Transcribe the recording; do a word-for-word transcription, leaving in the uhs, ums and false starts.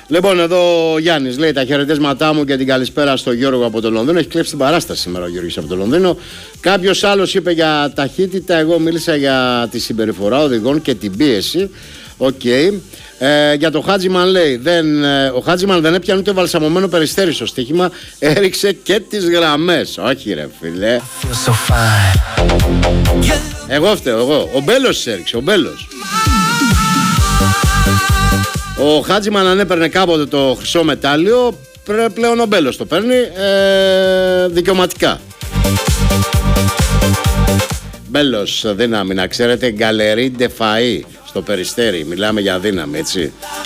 Λοιπόν, εδώ ο Γιάννης λέει τα χαιρετίσματά μου και την καλησπέρα στο Γιώργο από το Λονδίνο. Έχει κλέψει την παράσταση σήμερα ο Γιώργος από το Λονδίνο. Κάποιος άλλος είπε για ταχύτητα. Εγώ μίλησα για τη συμπεριφορά οδηγών και την πίεση. Οκ. Okay. Ε, για το Χάτζιμαν λέει δεν, ε, ο Χάτζιμαν δεν έπιανε ούτε βαλσαμωμένο περιστέρι στο στοίχημα. Έριξε και τις γραμμές. Όχι ρε φίλε. Εγώ φταίω εγώ. Ο Μπέλος έριξε. Ο Μπέλος. Ο Χάτζιμαν αν έπαιρνε κάποτε το χρυσό μετάλλιο, πλέον ο Μπέλος το παίρνει ε, δικαιωματικά. Μπέλος δύναμη, να ξέρετε, γκαλερί ντε φαΐ στο Περιστέρι. Μιλάμε για δύναμη, έτσι.